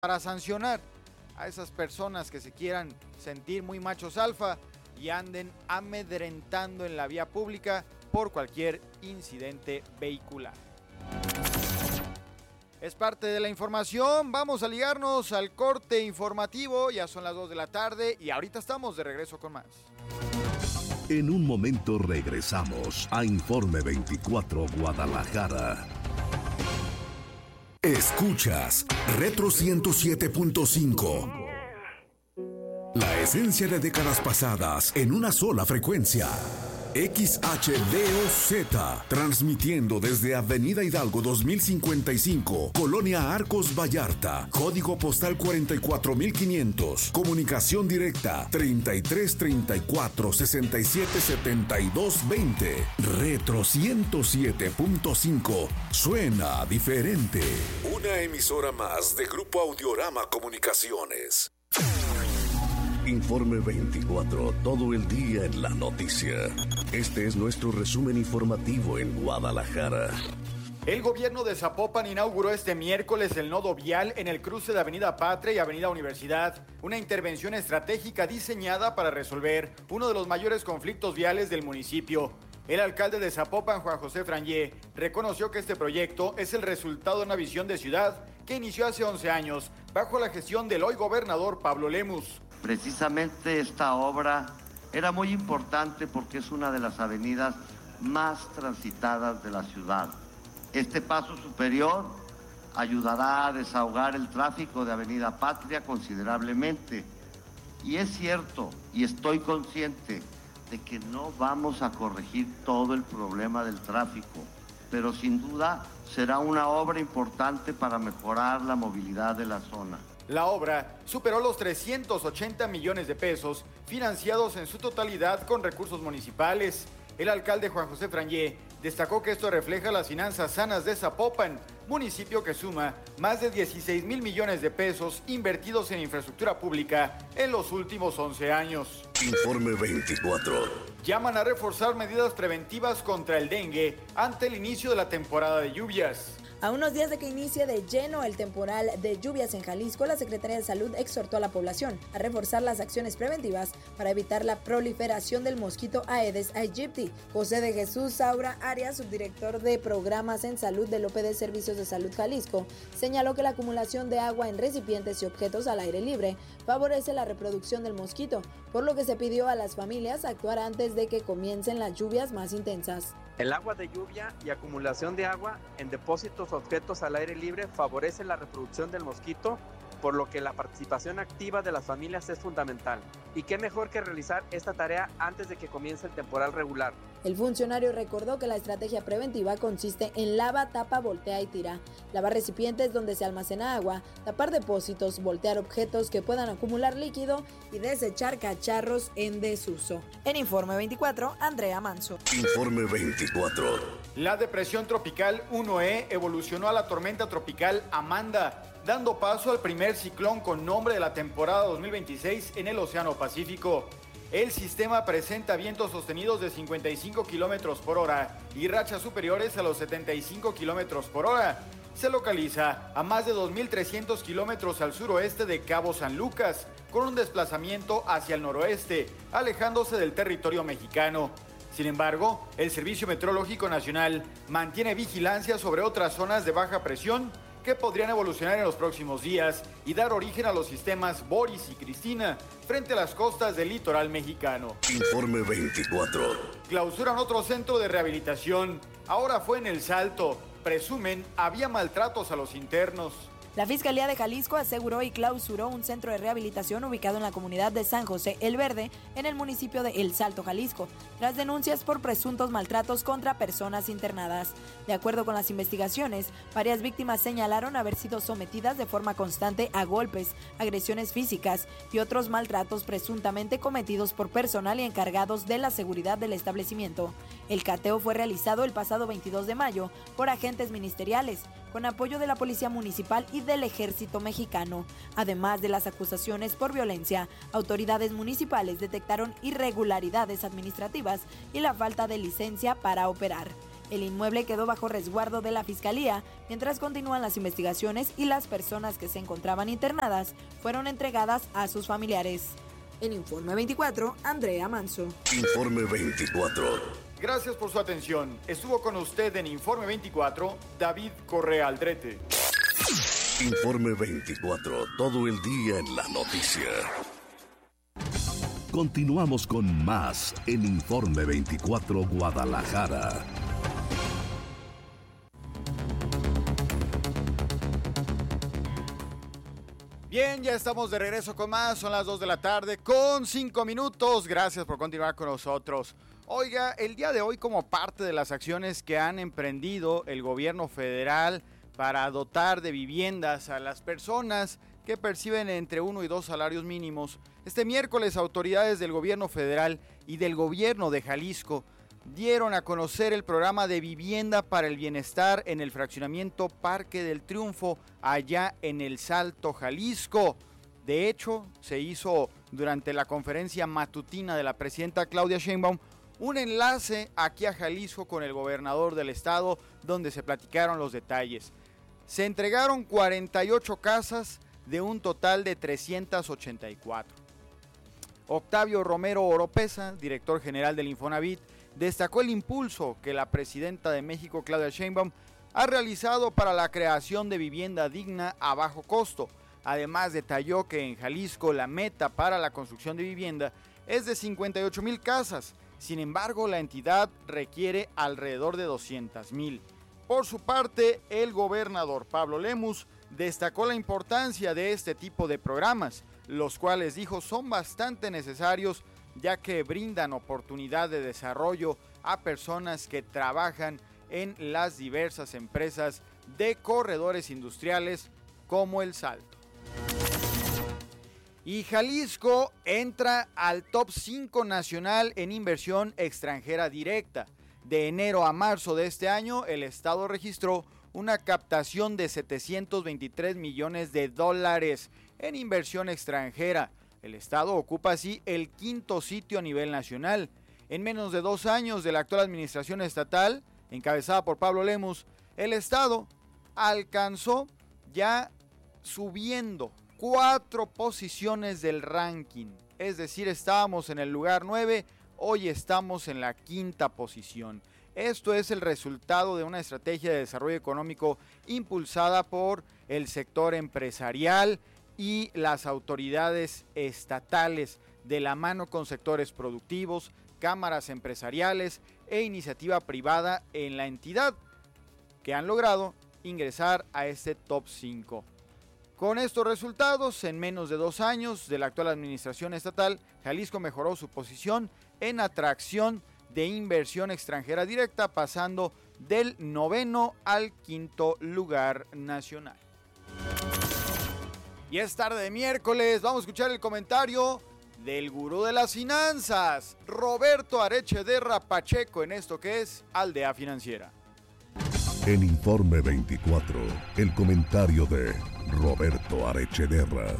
para sancionar a esas personas que se quieran sentir muy machos alfa y anden amedrentando en la vía pública por cualquier incidente vehicular. Es parte de la información, vamos a ligarnos al corte informativo, ya son las 2 de la tarde y ahorita estamos de regreso con más. En un momento regresamos a Informe 24 Guadalajara. Escuchas Retro 107.5. La esencia de décadas pasadas en una sola frecuencia. XHDOZ, transmitiendo desde Avenida Hidalgo 2055, Colonia Arcos Vallarta, código postal 44500, comunicación directa 3334 67 72 20. Retro 107.5, suena diferente. Una emisora más de Grupo Audiorama Comunicaciones. Informe 24, todo el día en la noticia. Este es nuestro resumen informativo en Guadalajara. El gobierno de Zapopan inauguró este miércoles el nodo vial en el cruce de Avenida Patria y Avenida Universidad, una intervención estratégica diseñada para resolver uno de los mayores conflictos viales del municipio. El alcalde de Zapopan, Juan José Frangé, reconoció que este proyecto es el resultado de una visión de ciudad que inició hace 11 años, bajo la gestión del hoy gobernador Pablo Lemus. Precisamente esta obra era muy importante porque es una de las avenidas más transitadas de la ciudad. Este paso superior ayudará a desahogar el tráfico de Avenida Patria considerablemente. Y es cierto, y estoy consciente de que no vamos a corregir todo el problema del tráfico, pero sin duda será una obra importante para mejorar la movilidad de la zona. La obra superó los 380 millones de pesos, financiados en su totalidad con recursos municipales. El alcalde Juan José Frangé destacó que esto refleja las finanzas sanas de Zapopan, municipio que suma más de 16 mil millones de pesos invertidos en infraestructura pública en los últimos 11 años. Informe 24. Llaman a reforzar medidas preventivas contra el dengue ante el inicio de la temporada de lluvias. A unos días de que inicie de lleno el temporal de lluvias en Jalisco, la Secretaría de Salud exhortó a la población a reforzar las acciones preventivas para evitar la proliferación del mosquito Aedes aegypti. José de Jesús Saura Arias, subdirector de programas en salud del OPD Servicios de Salud Jalisco, señaló que la acumulación de agua en recipientes y objetos al aire libre favorece la reproducción del mosquito, por lo que se pidió a las familias actuar antes de que comiencen las lluvias más intensas. El agua de lluvia y acumulación de agua en depósitos o objetos al aire libre favorece la reproducción del mosquito, por lo que la participación activa de las familias es fundamental. Y qué mejor que realizar esta tarea antes de que comience el temporal regular. El funcionario recordó que la estrategia preventiva consiste en lava, tapa, voltea y tira. Lavar recipientes donde se almacena agua, tapar depósitos, voltear objetos que puedan acumular líquido y desechar cacharros en desuso. En Informe 24, Andrea Manso. Informe 24. La depresión tropical 1E evolucionó a la tormenta tropical Amanda, dando paso al primer ciclón con nombre de la temporada 2026 en el Océano Pacífico. El sistema presenta vientos sostenidos de 55 kilómetros por hora y rachas superiores a los 75 kilómetros por hora. Se localiza a más de 2.300 kilómetros al suroeste de Cabo San Lucas, con un desplazamiento hacia el noroeste, alejándose del territorio mexicano. Sin embargo, el Servicio Meteorológico Nacional mantiene vigilancia sobre otras zonas de baja presión que podrían evolucionar en los próximos días y dar origen a los sistemas Boris y Cristina frente a las costas del litoral mexicano. Informe 24. Clausuran otro centro de rehabilitación. Ahora fue en El Salto. Presumen había maltratos a los internos. La Fiscalía de Jalisco aseguró y clausuró un centro de rehabilitación ubicado en la comunidad de San José El Verde, en el municipio de El Salto, Jalisco, tras denuncias por presuntos maltratos contra personas internadas. De acuerdo con las investigaciones, varias víctimas señalaron haber sido sometidas de forma constante a golpes, agresiones físicas y otros maltratos presuntamente cometidos por personal y encargados de la seguridad del establecimiento. El cateo fue realizado el pasado 22 de mayo por agentes ministeriales, con apoyo de la Policía Municipal y del Ejército Mexicano. Además de las acusaciones por violencia, autoridades municipales detectaron irregularidades administrativas y la falta de licencia para operar. El inmueble quedó bajo resguardo de la Fiscalía, mientras continúan las investigaciones y las personas que se encontraban internadas fueron entregadas a sus familiares. En Informe 24, Andrea Manso. Informe 24. Gracias por su atención. Estuvo con usted en Informe 24, David Correa Aldrete. Informe 24, todo el día en la noticia. Continuamos con más en Informe 24 Guadalajara. Bien, ya estamos de regreso con más. Son las 2 de la tarde con 5 minutos. Gracias por continuar con nosotros. Oiga, el día de hoy, como parte de las acciones que han emprendido el gobierno federal para dotar de viviendas a las personas que perciben entre 1 y 2 salarios mínimos, este miércoles autoridades del gobierno federal y del gobierno de Jalisco dieron a conocer el programa de vivienda para el bienestar en el fraccionamiento Parque del Triunfo, allá en El Salto, Jalisco. De hecho, se hizo durante la conferencia matutina de la presidenta Claudia Sheinbaum un enlace aquí a Jalisco con el gobernador del estado, donde se platicaron los detalles. Se entregaron 48 casas de un total de 384. Octavio Romero Oropesa, director general del Infonavit, destacó el impulso que la presidenta de México, Claudia Sheinbaum, ha realizado para la creación de vivienda digna a bajo costo. Además, detalló que en Jalisco la meta para la construcción de vivienda es de 58,000 casas. Sin embargo, la entidad requiere alrededor de 200,000. Por su parte, el gobernador Pablo Lemus destacó la importancia de este tipo de programas, los cuales dijo son bastante necesarios, ya que brindan oportunidad de desarrollo a personas que trabajan en las diversas empresas de corredores industriales como El Salto. Y Jalisco entra al top 5 nacional en inversión extranjera directa. De enero a marzo de este año, el estado registró una captación de $723 millones en inversión extranjera. El estado ocupa así el 5º sitio a nivel nacional. En menos de 2 años de la actual administración estatal, encabezada por Pablo Lemus, el estado alcanzó ya subiendo 4 posiciones del ranking. Es decir, estábamos en el lugar 9, hoy estamos en la 5ª posición. Esto es el resultado de una estrategia de desarrollo económico impulsada por el sector empresarial y las autoridades estatales, de la mano con sectores productivos, cámaras empresariales e iniciativa privada en la entidad, que han logrado ingresar a este top 5. Con estos resultados, en menos de 2 años de la actual administración estatal, Jalisco mejoró su posición en atracción de inversión extranjera directa, pasando del 9º al 5º lugar nacional. Y es tarde de miércoles, vamos a escuchar el comentario del gurú de las finanzas, Roberto Arechederra Pacheco, en esto que es Aldea Financiera. En Informe 24, el comentario de Roberto Arechederra.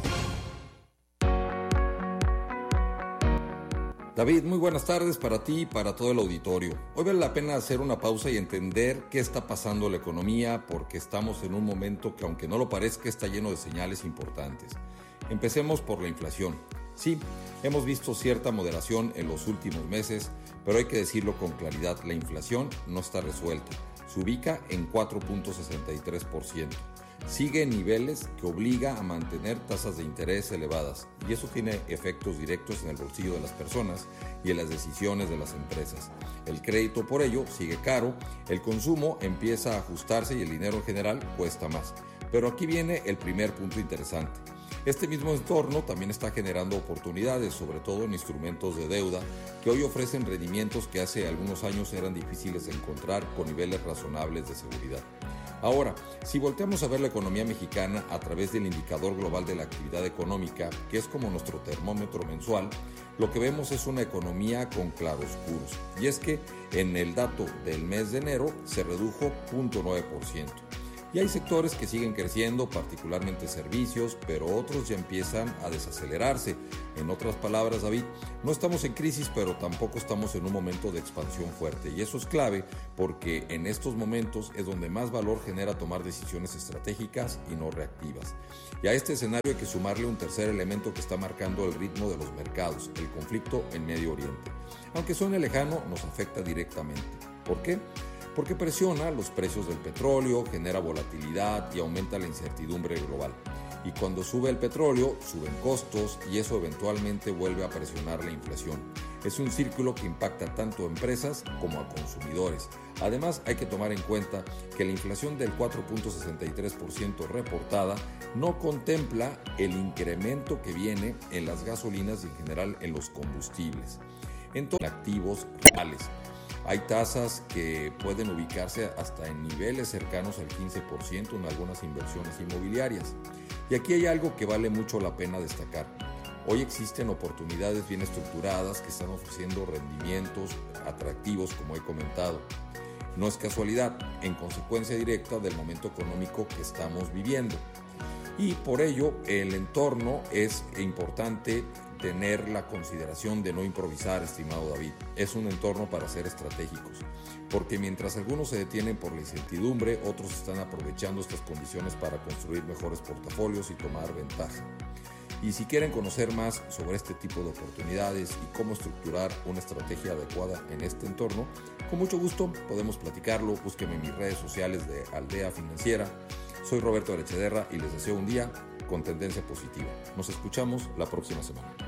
David, muy buenas tardes para ti y para todo el auditorio. Hoy vale la pena hacer una pausa y entender qué está pasando en la economía, porque estamos en un momento que, aunque no lo parezca, está lleno de señales importantes. Empecemos por la inflación. Sí, hemos visto cierta moderación en los últimos meses, pero hay que decirlo con claridad, la inflación no está resuelta. Se ubica en 4.63%. Sigue en niveles que obliga a mantener tasas de interés elevadas, y eso tiene efectos directos en el bolsillo de las personas y en las decisiones de las empresas. El crédito por ello sigue caro, el consumo empieza a ajustarse y el dinero en general cuesta más. Pero aquí viene el primer punto interesante. Este mismo entorno también está generando oportunidades, sobre todo en instrumentos de deuda, que hoy ofrecen rendimientos que hace algunos años eran difíciles de encontrar con niveles razonables de seguridad. Ahora, si volteamos a ver la economía mexicana a través del indicador global de la actividad económica, que es como nuestro termómetro mensual, lo que vemos es una economía con claroscuros. Y es que en el dato del mes de enero se redujo 0.9%. Y hay sectores que siguen creciendo, particularmente servicios, pero otros ya empiezan a desacelerarse. En otras palabras, David, no estamos en crisis, pero tampoco estamos en un momento de expansión fuerte. Y eso es clave porque en estos momentos es donde más valor genera tomar decisiones estratégicas y no reactivas. Y a este escenario hay que sumarle un tercer elemento que está marcando el ritmo de los mercados, el conflicto en Medio Oriente. Aunque suene lejano, nos afecta directamente. ¿Por qué? Porque presiona los precios del petróleo, genera volatilidad y aumenta la incertidumbre global. Y cuando sube el petróleo, suben costos y eso eventualmente vuelve a presionar la inflación. Es un círculo que impacta tanto a empresas como a consumidores. Además, hay que tomar en cuenta que la inflación del 4.63% reportada no contempla el incremento que viene en las gasolinas y en general en los combustibles. Entonces, activos reales. Hay tasas que pueden ubicarse hasta en niveles cercanos al 15% en algunas inversiones inmobiliarias. Y aquí hay algo que vale mucho la pena destacar. Hoy existen oportunidades bien estructuradas que están ofreciendo rendimientos atractivos, como he comentado. No es casualidad, en consecuencia directa del momento económico que estamos viviendo. Y por ello, el entorno es importante tener la consideración de no improvisar, estimado David. Es un entorno para ser estratégicos, porque mientras algunos se detienen por la incertidumbre, otros están aprovechando estas condiciones para construir mejores portafolios y tomar ventaja. Y si quieren conocer más sobre este tipo de oportunidades y cómo estructurar una estrategia adecuada en este entorno, con mucho gusto podemos platicarlo. Búsquenme en mis redes sociales de Aldea Financiera. Soy Roberto Arechederra y les deseo un día con tendencia positiva. Nos escuchamos la próxima semana.